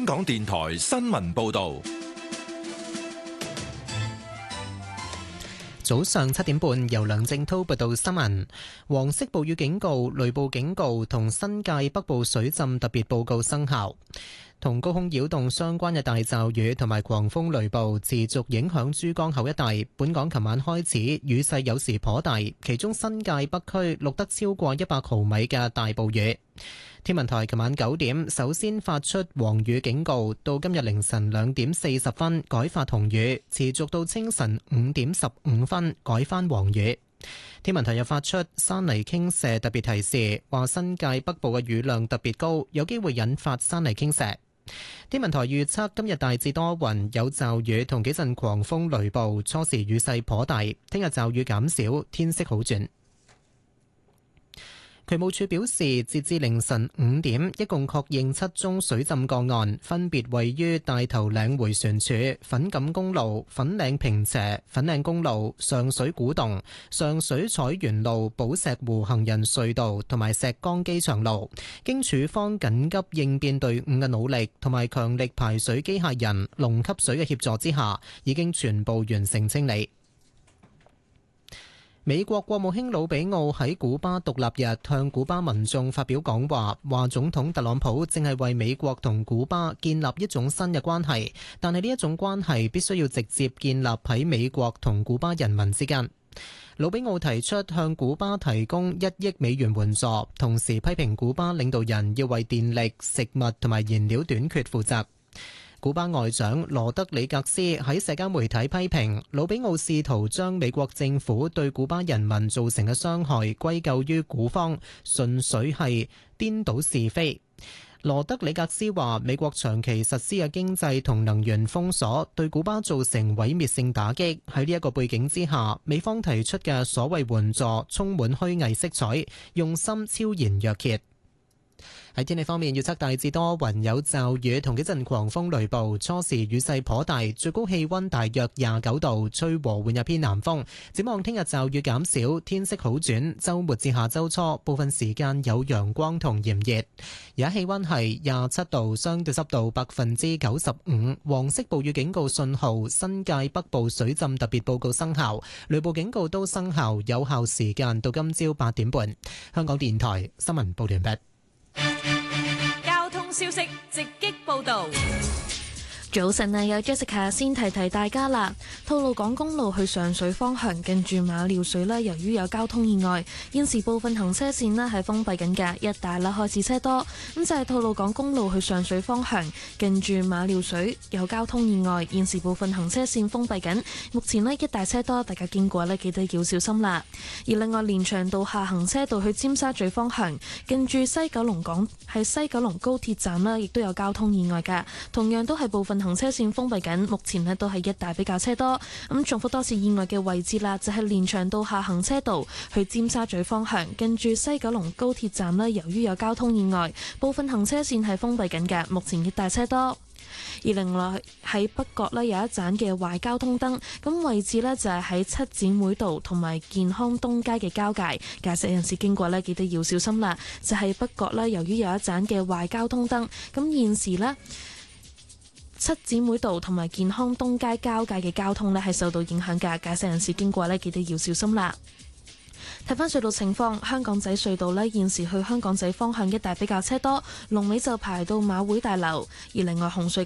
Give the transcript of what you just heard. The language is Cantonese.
港電台新聞報道。 早上7點半，由梁正滔報道新聞。黃色暴雨警告、雷暴警告同新界北部水浸特別報告生效。同高空擾動相關嘅大驟雨同埋狂風雷暴持續影響珠江口一帶。本港琴晚開始雨勢有時頗大，其中新界北區錄得超過100毫米嘅大暴雨。天文台琴晚9點首先發出黃雨警告，到今日凌晨2點40分改發紅雨，持續到清晨5點15分改返黃雨。天文台又發出山泥傾瀉特別提示，話新界北部嘅雨量特別高，有機會引發山泥傾瀉。天文台預測今日大致多雲，有驟雨同幾陣狂風雷暴，初時雨勢頗大。聽日驟雨減少，天色好轉。渠務署表示，截至凌晨5點，一共確認7宗水浸個案，分別位於大頭嶺迴旋處、粉錦公路、粉嶺坪輋、粉嶺公路、上水古洞、上水彩園路、寶石湖行人隧道同埋石崗機場路。經署方緊急應變隊伍嘅努力同埋強力排水機械人、龍吸水嘅協助之下，已經全部完成清理。美國國務卿魯比奧喺古巴獨立日向古巴民眾發表講話，話總統特朗普正係為美國同古巴建立一種新嘅關係，但係呢一種關係必須要直接建立喺美國同古巴人民之間。魯比奧提出向古巴提供1億美元援助，同時批評古巴領導人要為電力、食物同埋燃料短缺負責。古巴外長羅德里格斯喺社交媒體批評魯比奧試圖將美國政府對古巴人民造成嘅傷害歸咎於古方，純粹係顛倒是非。羅德里格斯話，美國長期實施嘅經濟同能源封鎖對古巴造成毀滅性打擊，喺呢一個背景之下，美方提出嘅所謂援助充滿虛偽色彩，用心超然若揭。喺天氣方面，預測大致多雲有驟雨同幾陣狂風雷暴，初時雨勢頗大，最高氣溫大約29度，吹和緩一偏南風。展望聽日驟雨減少，天色好轉，周末至下周初部分時間有陽光同炎熱。而家氣溫係27度，相對濕度95%，黃色暴雨警告信號、新界北部水浸特別報告生效，雷暴警告都生效，有效時間到今朝8點半。香港電台新聞報完畢。 交通消息直擊報道。 早晨啊，有 Jessica 先提提大家啦。吐露港公路去上水方向近住馬料水呢，由於有交通意外，現時部分行車線呢係封閉緊嘅，一帶啦開始車多。咁就係吐露港公路去上水方向近住馬料水有交通意外，現時部分行車線封閉緊，目前呢一帶車多，大家經過呢記得要小心啦。而另外連翔道下行車道去尖沙咀方向近住西九龍高鐵站呢，亦都有交通意外㗎，同樣都係部分行車線封閉緊，目前呢都係一帶比較車多。咁重複多次意外嘅位置啦，就係連翔道下行車道去尖沙咀方向近住西九龍高鐵站呢，由於有交通意外，部分行車線係封閉緊嘅，目前一帶車多。而另外喺北角呢，有一盞嘅壞交通燈，咁位置呢就係喺七展會道同埋健康東街嘅交界，駕駛人士經過呢記得要小心啦。就係北角呢，由於有一盞嘅壞交通燈，咁現時呢，七展會道同埋健康東街交界嘅交通呢係受到影響嘅，駕駛人士經過呢記得要小心啦。睇返隧道情況，香港仔隧道呢現時去香港仔方向一帶比較車多，龍尾就排到馬會大樓。而另外紅隧